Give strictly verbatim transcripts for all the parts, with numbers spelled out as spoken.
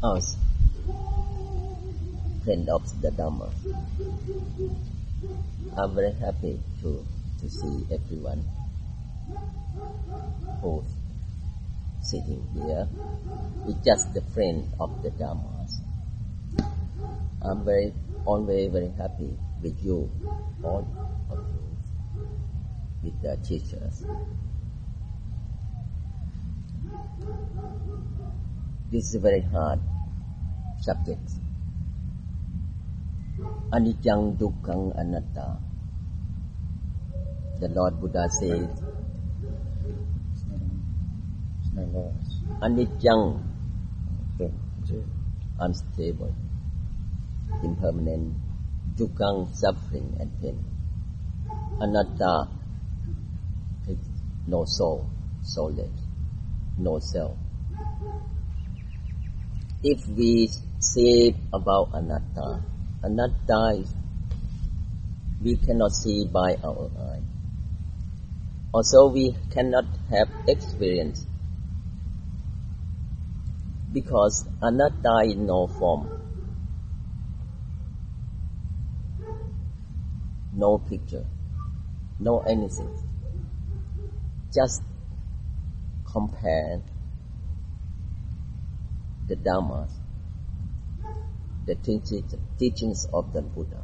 us, friend of the Dhamma. I'm very happy to, to see everyone who's sitting here. It's just the friend of the Dhammas. I'm very, always very happy with you, all of you, with the teachers. This is a very hard subject. Anicca dukkha anatta. The Lord Buddha says, Anicca, unstable, impermanent, dukkha, suffering and pain. Anatta, no soul, soulless, no self. If we say about anatta, anatta is we cannot see by our eye. Also, we cannot have experience because anatta is no form, no picture, no anything. Just compare the Dhammas, the teachings, teachings of the Buddha,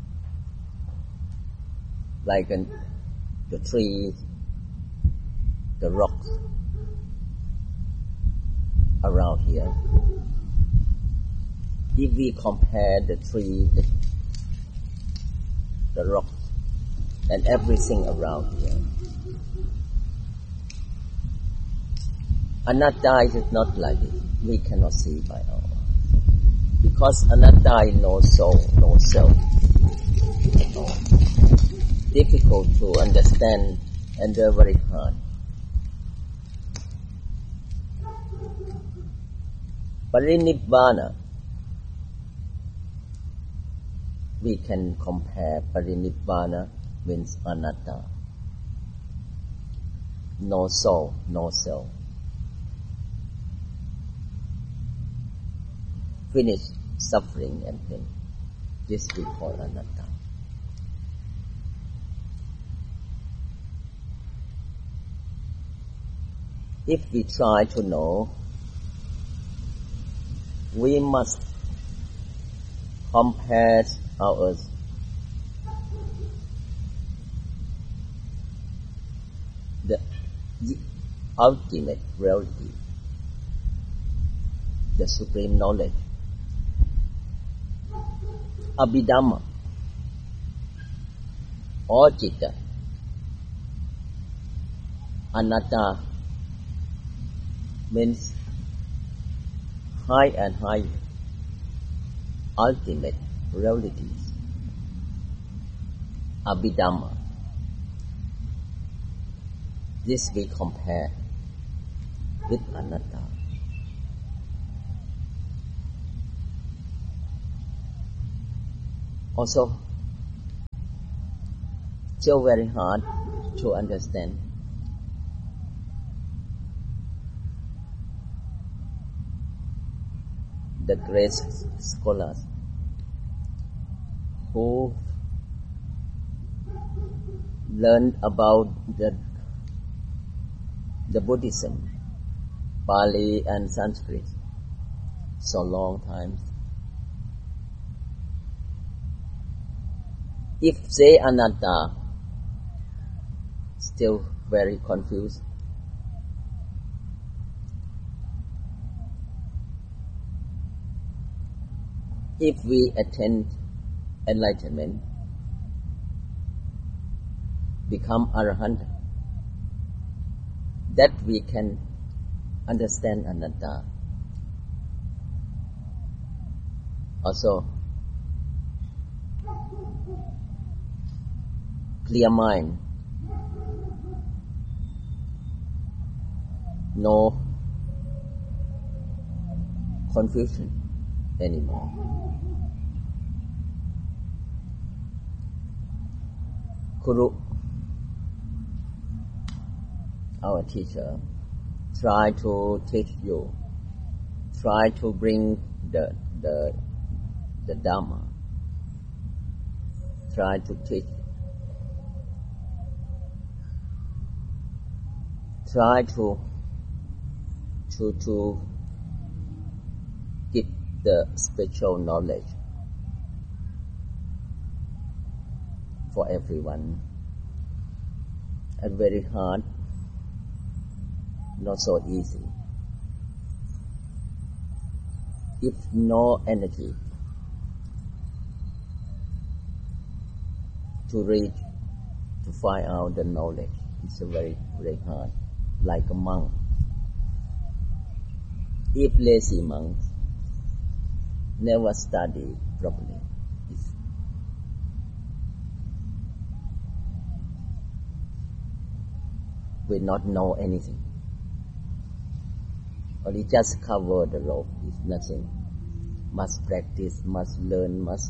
like an, the trees, the rocks around here. If we compare the tree, the, the rocks, and everything around here, anatta is not like it. We cannot see by our eyes. Because anatta is no soul, no self. No. Difficult to understand and they're very hard. Parinibbana. We can compare parinibbana means anatta. No soul, no self. Finish suffering and pain. This we call anatta. If we try to know, we must compare ours the, the ultimate reality, the supreme knowledge. Abhidhamma or citta, anatta means high and high ultimate realities. Abhidhamma. This we compare with anatta. Also, still very hard to understand. The great scholars who learned about the, the Buddhism, Pali and Sanskrit, so long time. If say anatta, still very confused. If we attain enlightenment, become arahant, that we can understand anatta. Also, clear mind, no confusion anymore. Kuru, our teacher, try to teach you try to bring the the the Dhamma, try to teach, try to to to give the spiritual knowledge for everyone. And very hard, not so easy. If no energy to reach, to find out the knowledge, it's very, very hard, like a monk. If lazy monks never study properly, it's will not know anything. Only just cover the rope is nothing. Must practice, must learn, must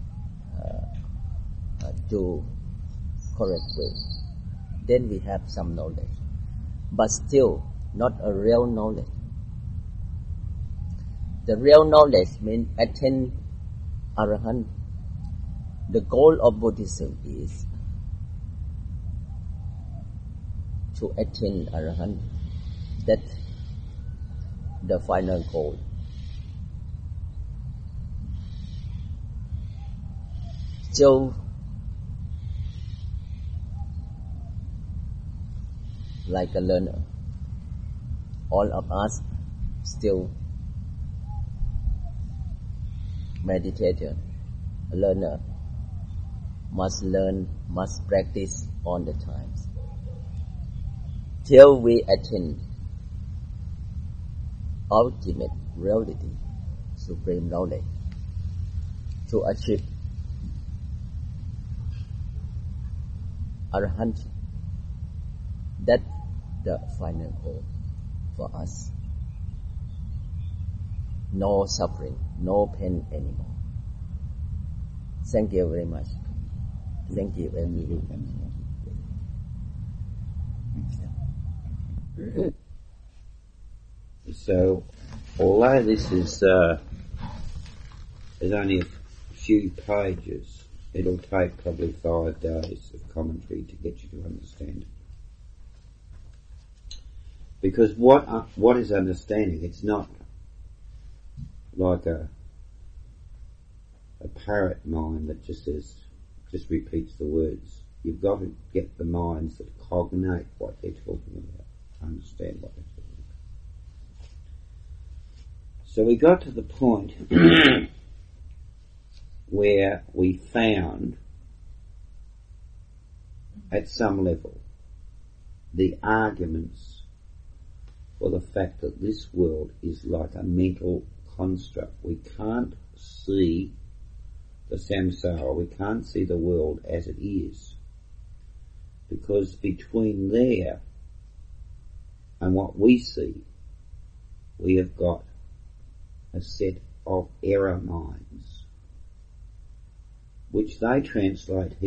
uh, uh, do correct way. Then we have some knowledge, but still not a real knowledge. The real knowledge means attain Arahant. The goal of Buddhism is to attain Arahant. That's the final goal. So, like a learner, all of us still meditator, a learner must learn, must practice all the time, till we attain ultimate reality, supreme knowledge, to achieve Arahant. That's the final goal for us. No suffering, no pain anymore. Thank you very much. Thank you very much. So, although this is uh, is only a few pages, it'll take probably five days of commentary to get you to understand it. Because what uh, what is understanding? It's not like a a parrot mind that just says, just repeats the words. You've got to get the minds that cognate what they're talking about, understand what they're talking about. So we got to the point where we found, at some level, the arguments for the fact that this world is like a mental construct. We can't see the samsara, we can't see the world as it is, because between there and what we see, we have got a set of error minds, which they translate